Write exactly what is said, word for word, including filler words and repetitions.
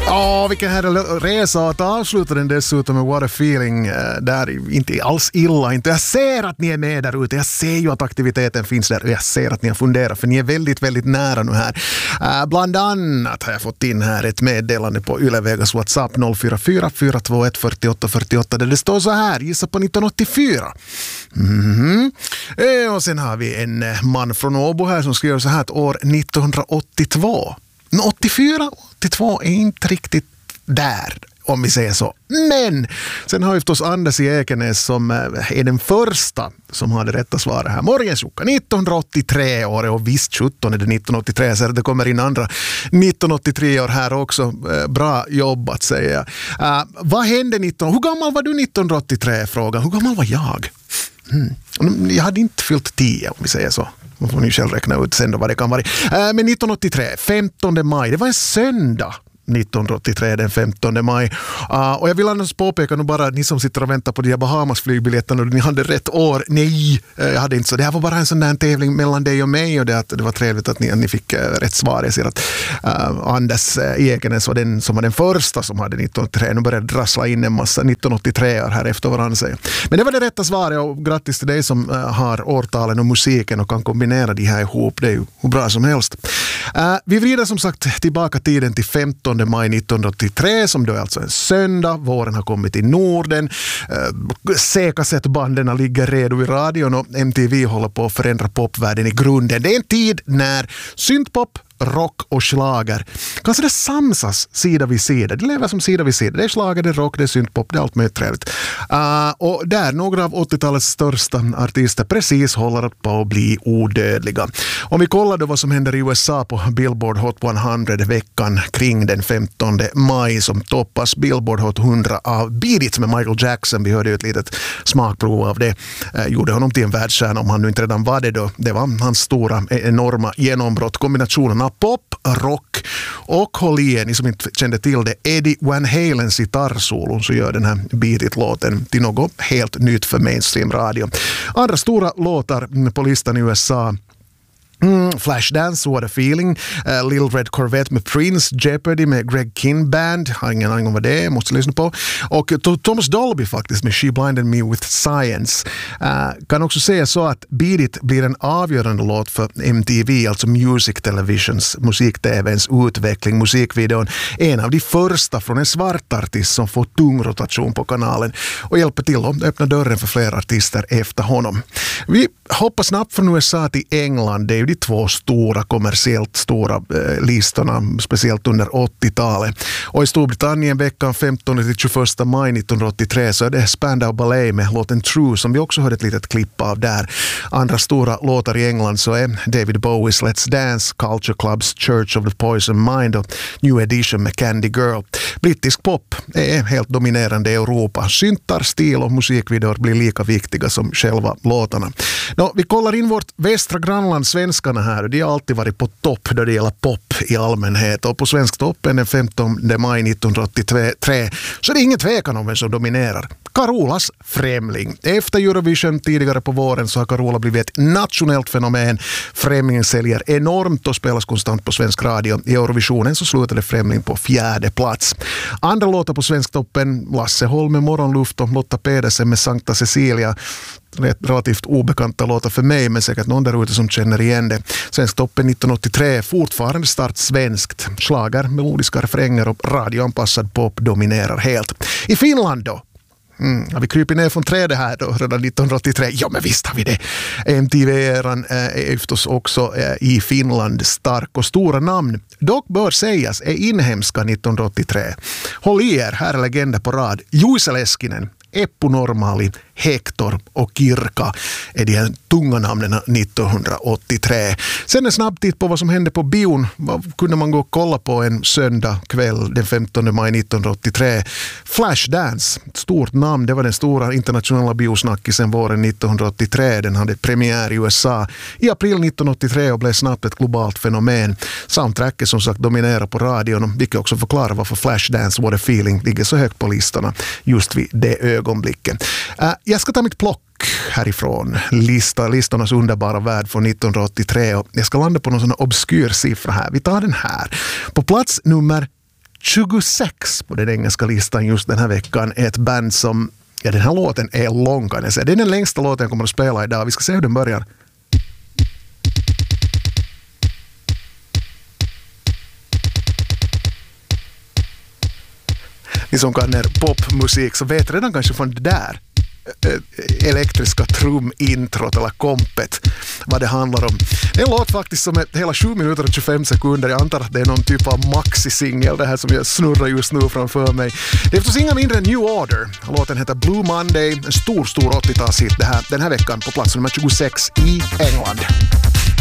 Åh, vilken härlig resa att avsluta den dessutom med What a Feeling. Där inte alls illa. Inte. Jag ser att ni är med där ute. Jag ser ju att aktiviteten finns där. Och jag ser att ni har funderat. För ni är väldigt, väldigt nära nu här. Uh, bland annat har jag fått in här ett meddelande på Yle Vegas WhatsApp noll fyra fyra fyra två ett fyra åtta fyra åtta. Där det står så här. Gissa på nittonhundraåttiofyra. Mm-hmm. Uh, och sen har vi en man från Åbo här som skriver så här att år nittonhundraåttiotvå. åttiofyra, åttiotvå är inte riktigt där, om vi säger så. Men sen har vi förstås Anders i Ekenäs som är den första som har det rätta svaret här. Morgensjukka, nittonhundraåttiotre år och visst sjutton är det nittonhundraåttiotre, så det kommer in andra nittonhundraåttiotre år här också. Bra jobbat, säger jag. Uh, vad hände nitton? Hur gammal var du nittonhundraåttiotre? Frågan. Hur gammal var jag? Hmm. Jag hade inte fyllt tio, om vi säger så. Man får ni själv räkna ut sen då vad det kan vara. Uh, men nittonhundraåttiotre, femtonde maj, det var en söndag. nittonhundraåttiotre, den femtonde maj. Uh, och jag vill annars påpeka nu bara ni som sitter och väntar på de här Bahamas flygbiljetterna och ni hade rätt år. Nej, uh, jag hade inte så. Det här var bara en sån där tävling mellan dig och mig och det, att det var trevligt att ni, ni fick uh, rätt svar. Jag ser att uh, Anders uh, Ekenäs var den som var den första som hade nittonhundraåttiotre. Nu började drassla in en massa nittonhundraåttiotre här efter varandra. Men det var det rätta svaret och grattis till dig som uh, har årtalen och musiken och kan kombinera de här ihop. Det är ju hur bra som helst. Uh, vi vrider som sagt tillbaka tiden till femtonde maj nittonhundraåttiotre som då är alltså en söndag. Våren har kommit i Norden. Uh, C-kassettbanderna ligger redo i radion och M T V håller på att förändra popvärlden i grunden. Det är en tid när syntpop, rock och schlager kanske det samsas sida vid sida. Det lever som sida vid sida. Det är schlager, det är rock, det är syntpop, det är allt möjligt trevligt. Uh, och där några av åttiotalets största artister precis håller på att bli odödliga. Om vi kollar då vad som händer i U S A på Billboard Hot hundra veckan kring den femtonde maj som toppas Billboard Hot hundra av Beat It med Michael Jackson. Vi hörde ju ett litet smakprov av det. Uh, gjorde honom till en världsstjärna om han nu inte redan var det då. Det var hans stora, enorma genombrott. Kombinationen pop, rock och håll i er, ni som inte kände till det, Eddie Van Halens gitarrsolo så gör den här Beat It-låten till något helt nytt för mainstream radio. Andra stora låtar på listan i U S A: Mm, Flashdance, What a Feeling, uh, Little Red Corvette med Prince, Jeopardy med Greg Kinn Band, har ingen aning om vad det är, måste lyssna på, och uh, Thomas Dolby faktiskt med She Blinded Me With Science. Uh, kan också säga så att Beat It blir en avgörande låt för M T V, alltså Music Televisions, musik-tvns utveckling, musikvideon, en av de första från en svart artist som får tung rotation på kanalen och hjälper till att öppna dörren för fler artister efter honom. Vi hoppar snabbt från U S A till England. Det är ju de två stora, kommersiellt stora eh, listorna, speciellt under åttiotalet. Och i Storbritannien veckan femtonde till tjugoförsta maj nittonhundraåttiotre så är det Spandau Ballet med låten True som vi också hörde ett litet klipp av där. Andra stora låtar i England så är David Bowies Let's Dance, Culture Clubs Church of the Poison Mind och New Edition med Candy Girl. Brittisk pop är helt dominerande i Europa. Syntar, stil och musikvideor blir lika viktiga som själva låtarna. Nå, vi kollar in vårt västra grannland, svenskarna här, och de har alltid varit på topp då det gäller pop i allmänhet. Och på Svensktoppen den femtonde maj nittonhundraåttiotre så det är ingen tvekan om vem som dominerar. Carolas Främling. Efter Eurovision tidigare på våren så har Carola blivit ett nationellt fenomen. Främlingen säljer enormt och spelas konstant på svensk radio. I Eurovisionen så slutade Främling på fjärde plats. Andra låtar på Svensktoppen: Lasse Holm med Morgonluft och Lotta Pedersen med Sankta Cecilia. Relativt obekanta låtar för mig, men säkert någon där ute som känner igen det. Svensktoppen nittonhundraåttiotre, fortfarande start svenskt. Schlager, melodiska refränger och radioanpassad pop dominerar helt. I Finland då? Mm, har vi krypit ner från trädet här då redan nittonhundraåttiotre? Ja, men visst har vi det. M T V-eran är förstås också i Finland stark och stora namn. Dock bör sägas är inhemska nittonhundraåttiotre. Håll i er, här är legender på rad. Juise Leskinen, Eppu Normaali, Hector och Kirka är de här tunga namnen nittonhundraåttiotre. Sen en snabb titt på vad som hände på bion. Vad kunde man gå och kolla på en söndag kväll den femtonde maj nittonhundraåttiotre? Flashdance, stort namn. Det var den stora internationella biosnackisen våren nittonhundraåttiotre. Den hade premiär i U S A i april nittonhundraåttiotre och blev snabbt ett globalt fenomen. Soundtracket som sagt dominerar på radion, vilket också förklarar varför Flashdance, What a Feeling ligger så högt på listorna just vid det ögonblicket. Uh, jag ska ta mitt plock härifrån. Lista, listornas underbara värld från nittonhundraåttiotre och jag ska landa på någon sån obskyr siffra här. Vi tar den här. På plats nummer tjugosex på den engelska listan just den här veckan är ett band som, ja den här låten är lång kan jag säga. Det är den längsta låten jag kommer att spela idag. Vi ska se hur den börjar. Ni som kan er popmusik så vet redan kanske från det där elektriska trumintrot eller kompet vad det handlar om. Det är en låt faktiskt som är hela sju minuter och tjugofem sekunder. Jag antar att det är någon typ av maxi-singel det här som jag snurrar just nu framför mig. Det är förstås inga mindre än New Order. Låten heter Blue Monday, en stor stor åttiotalshit det här, den här veckan på plats nummer tjugosex i England.